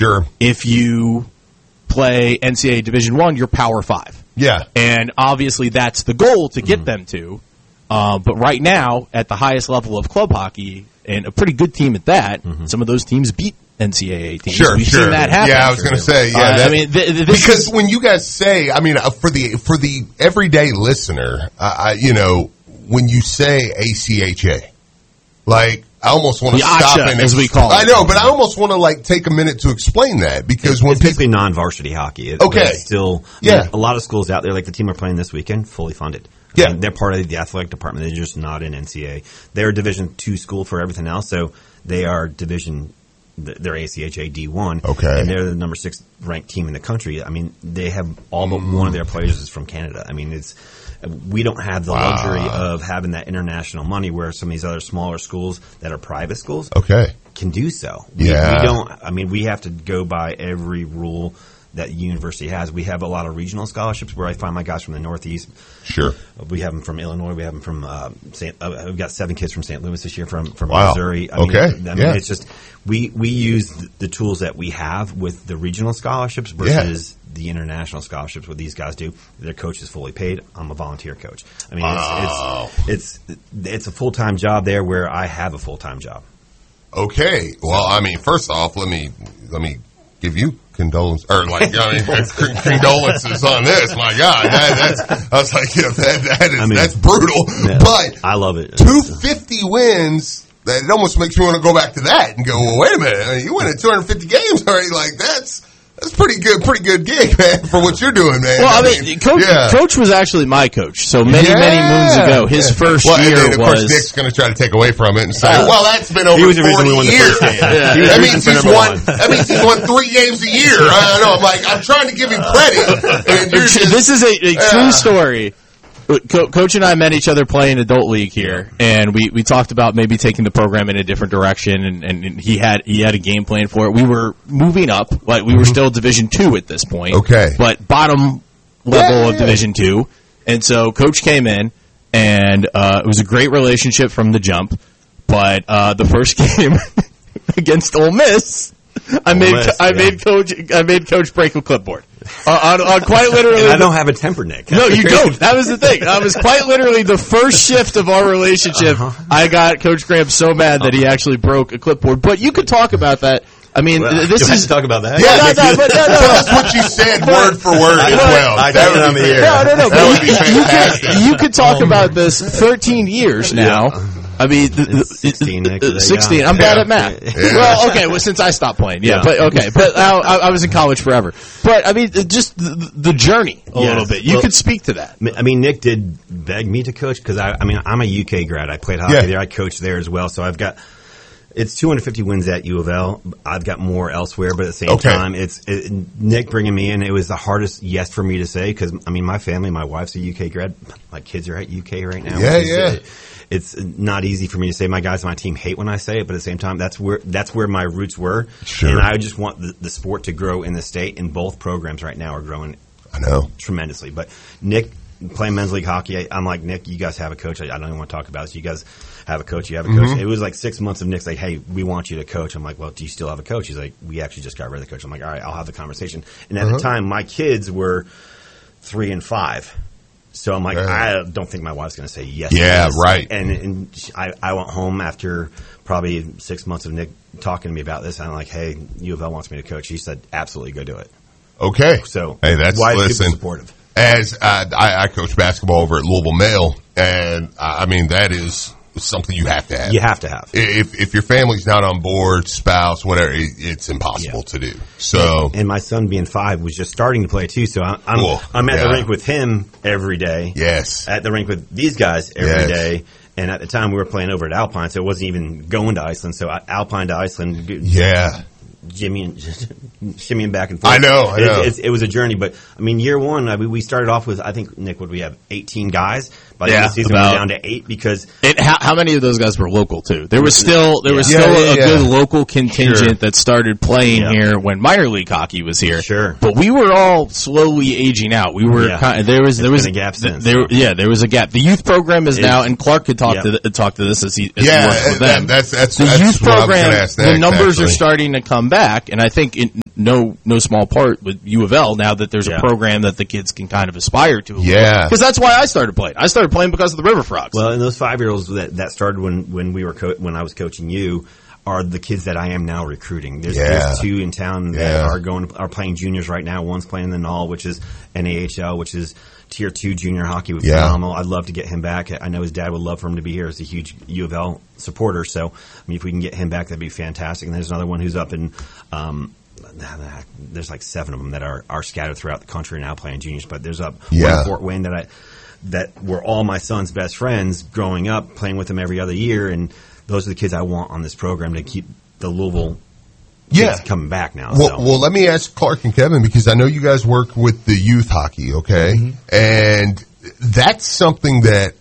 Sure. If you play NCAA Division I, you're Power 5. Yeah. And obviously that's the goal to get them to. But right now, at the highest level of club hockey, and a pretty good team at that, some of those teams beat NCAA teams. Sure, We've seen that happen. Yeah, I was going to say, because when you guys say, I mean, for the everyday listener, when you say ACHA, like, I almost want to stop and as we call it. I know, but I almost want to take a minute to explain that because when it's basically non-varsity hockey. It's still, a lot of schools out there, like the team we're playing this weekend, fully funded. I mean, they're part of the athletic department. They're just not in NCAA. They're a Division II school for everything else, so they are they're ACHA D1. Okay. And they're the number 6 ranked team in the country. I mean, they have all but one of their players is from Canada. I mean, we don't have the luxury of having that international money where some of these other smaller schools that are private schools can do so. We don't. I mean, we have to go by every rule that the university has. We have a lot of regional scholarships where I find my guys from the Northeast. Sure. We have them from Illinois. We have them from we've got 7 kids from St. Louis this year from Missouri. I mean, it's just we use the tools that we have with the regional scholarships versus the international scholarships. What these guys do, their coach is fully paid. I'm a volunteer coach. I mean, it's a full-time job there where I have a full-time job. Okay. Well, I mean, first off, let me give you condolences on this. My God, I was like, that's brutal. Yeah, but I love it. 250 wins. That it almost makes me want to go back to that and go, well, wait a minute, I mean, you win at 250 games already. Like that's pretty good gig, man, for what you're doing, man. Well, I mean, Coach was actually my coach, so many moons ago. His first year and then, of course, Nick's going to try to take away from it and say, well, that's been over 40 years. That means he's won 3 games a year. I don't know. I'm like, I'm trying to give him credit. And this is a true story. Coach and I met each other playing adult league here, and we talked about maybe taking the program in a different direction, and he had a game plan for it. We were moving up, like we were still Division II at this point, but bottom level of Division II, and so Coach came in, and it was a great relationship from the jump. But the first game against Ole Miss, I made Coach break a clipboard. On quite literally, and I don't have a temper, Nick. No, you don't. That was the thing. I was quite literally the first shift of our relationship. I got Coach Graham so mad that he actually broke a clipboard. But you could talk about that. I mean, this is talk about that. Yeah, but that's what you said word for word as well. You could talk about this 13 years now. I mean, 16, Nick. 16. I'm bad at math. Yeah. Well, okay. Well, since I stopped playing, But okay. But I was in college forever. But I mean, just the journey a little bit. You could speak to that. I mean, Nick did beg me to coach because I'm a UK grad. I played hockey there. I coached there as well. So it's 250 wins at U of L. I've got more elsewhere, but at the same time, Nick bringing me in. It was the hardest yes for me to say because I mean, my family, my wife's a UK grad. My kids are at UK right now. It's not easy for me to say. My guys on my team hate when I say it, but at the same time, that's where my roots were. Sure. And I just want the sport to grow in the state, and both programs right now are growing tremendously. But Nick, playing men's league hockey, I'm like, Nick, you guys have a coach. I don't even want to talk about this. You guys have a coach. You have a coach. It was like 6 months of Nick's like, hey, we want you to coach. I'm like, well, do you still have a coach? He's like, we actually just got rid of the coach. I'm like, all right, I'll have the conversation. And at the time, my kids were 3 and 5. So I'm like, I don't think my wife's going to say yes. Yeah, right. And I went home after probably 6 months of Nick talking to me about this. And I'm like, hey, U of L wants me to coach. He said, absolutely, go do it. Okay. So hey, that's why is people supportive? As I coach basketball over at Louisville Male, and I mean that is something you have to have. You have to have. If your family's not on board, spouse, whatever, it's impossible to do. So, and my son being 5 was just starting to play too. So I'm at the rink with him every day. Yes. At the rink with these guys every day. And at the time we were playing over at Alpine, so it wasn't even going to Iceland. So Alpine to Iceland. Shimmying back and forth. I know. It was a journey, but I mean, year one, we started off with, I think, Nick, we have 18 guys, By the end of the season, we were down to 8 because how many of those guys were local too? There was still a good local contingent that started playing here when minor league hockey was here. Sure, but we were all slowly aging out. We were there was a gap since. There was a gap. The youth program is now, and Clark could talk to this as he works with them. That's the youth program. The numbers are starting to come back, and I think no small part with U of L now that there's a program that the kids can kind of aspire to. Yeah, because that's why I started playing. I started playing because of the River Frogs. Well, and those 5-year-olds that started when we were when I was coaching you are the kids that I am now recruiting. There's 2 in town that are playing juniors right now. One's playing in the NAHL, which is NAHL, which is Tier 2 junior hockey. Phenomenal. I'd love to get him back. I know his dad would love for him to be here as a huge U of L supporter. So, I mean, if we can get him back, that'd be fantastic. And there's another one who's up in there's like 7 of them that are scattered throughout the country now playing juniors. But there's one in Fort Wayne that were all my son's best friends growing up, playing with them every other year, and those are the kids I want on this program to keep the Louisville kids coming back now. Well, let me ask Clark and Kevin, because I know you guys work with the youth hockey, okay? Mm-hmm. And that's something that,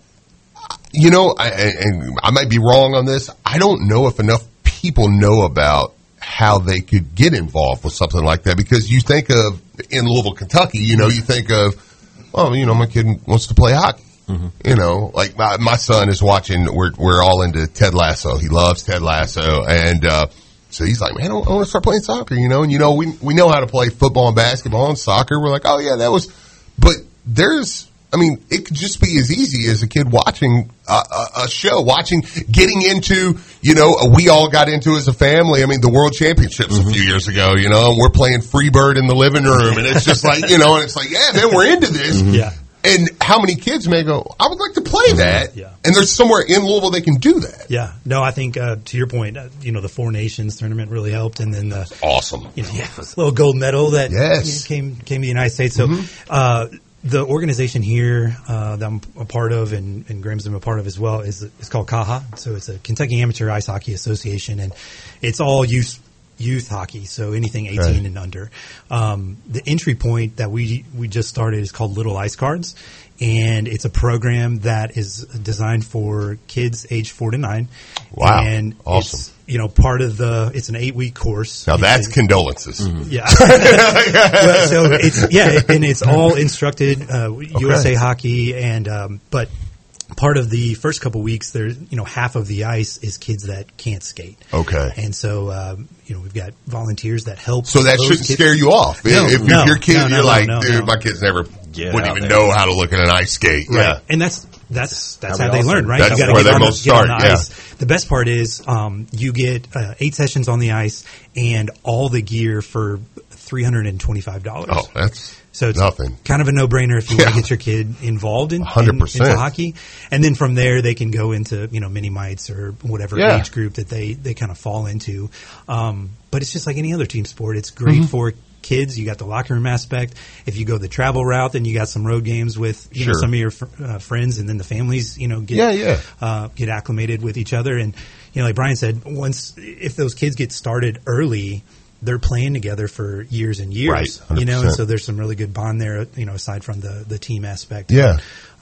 and I might be wrong on this, I don't know if enough people know about how they could get involved with something like that, because you think of, in Louisville, Kentucky, you think of, my kid wants to play hockey. Mm-hmm. Like my son is watching. We're all into Ted Lasso. He loves Ted Lasso, and so he's like, "Man, I want to start playing soccer." And we know how to play football and basketball and soccer. We're like, "Oh yeah, that was." But it could just be as easy as a kid watching a show, getting into. We all got into as a family. I mean, the World Championships a few years ago. And we're playing Freebird in the living room, and it's just like, and it's like, yeah, man, we're into this. Mm-hmm. Yeah. And how many kids may go, I would like to play that. Yeah. And there's somewhere in Louisville they can do that. Yeah. No, I think, to your point, the 4 Nations tournament really helped. And then awesome. Little gold medal that came to the United States. So, the organization here, that I'm a part of and Graham's been a part of as well is called CAHA. So it's a Kentucky Amateur Ice Hockey Association, and it's all youth hockey, so anything 18 and under. The entry point that we just started is called Little Ice Cards, and it's a program that is designed for kids age 4 to 9. Wow. And awesome. It's, part of it's an 8-week course. Now that's condolences. Mm-hmm. Yeah. And it's all instructed, USA Hockey, and, but part of the first couple weeks, there's, half of the ice is kids that can't skate. Okay. And so, we've got volunteers that help. So that shouldn't scare you off. If your kid, you're like, dude, my kids wouldn't even know how to look at an ice skate. Right. Yeah. And that's how they learn, right? That's where they most start. Yeah. The best part is, you get 8 sessions on the ice and all the gear for $325. Oh, that's so it's nothing. Kind of a no-brainer if you want to get your kid involved in 100% into hockey, and then from there they can go into mini mites or whatever age group that they kind of fall into. But it's just like any other team sport. It's great for kids. You got the locker room aspect. If you go the travel route, then you got some road games with some of your friends, and then the families get acclimated with each other. And like Brian said, if those kids get started early, they're playing together for years and years, right, and so there's some really good bond there, aside from the team aspect. Yeah.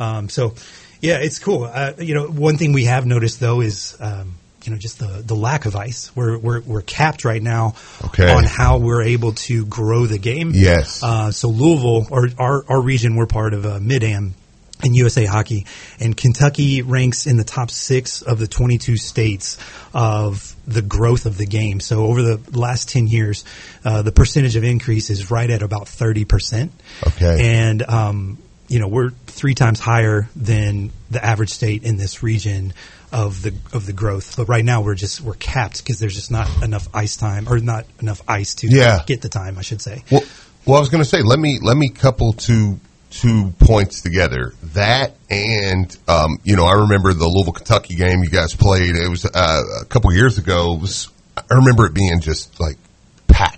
It's cool. One thing we have noticed though is, just the lack of ice. We're capped right now on how we're able to grow the game. Yes. So Louisville, or our region, we're part of Mid-Am in USA Hockey, and Kentucky ranks in the top 6 of the 22 states of the growth of the game. So over the last 10 years, the percentage of increase is right at about 30%. Okay. And, we're 3 times higher than the average state in this region of the growth. But right now we're capped because there's just not enough ice time, or not enough ice to get the time, I should say. Well, I was going to say, let me couple two points together. That and, I remember the Louisville, Kentucky game you guys played. It was a couple years ago. I remember it being just like packed.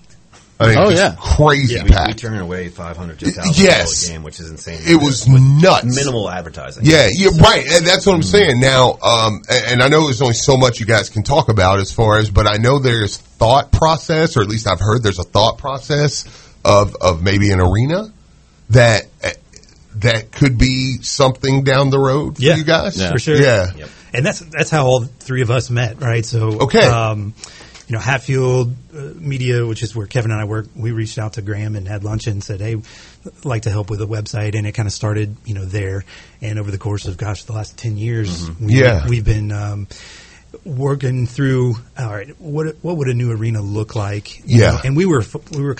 Crazy packed. We turned away 500 to 1,000 a game, which is insane. It was nuts. Minimal advertising. Yeah, right. And that's what I'm saying. Now, and I know there's only so much you guys can talk about but I know there's thought process, or at least I've heard there's a thought process of maybe an arena that that could be something down the road for you guys? Yeah, for sure. Yeah. Yep. And that's how all three of us met, right? So, Hatfield Media, which is where Kevin and I work, we reached out to Graham and had lunch and said, hey, I'd like to help with a website. And it kind of started, there. And over the course of, the last 10 years, we've been working through, all right, what would a new arena look like? You know? And we were